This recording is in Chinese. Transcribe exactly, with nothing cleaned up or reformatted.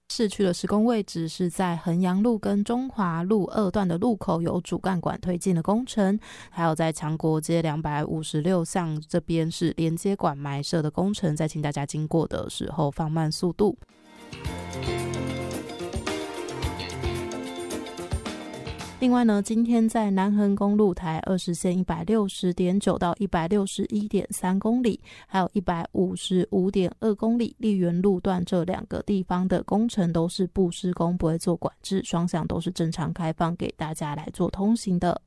市区的施工位置是在衡阳路跟中华路二段的路口有主干管推进的工程，还有在强国街两百五十六巷这边是连接管埋设的工程，再请大家经过的时候放慢速度。另外呢，今天在南横公路台二十线 一百六十点九 到 一百六十一点三 公里，还有 一百五十五点二 公里丽园路段这两个地方的工程都是不施工，不会做管制，双向都是正常开放给大家来做通行的。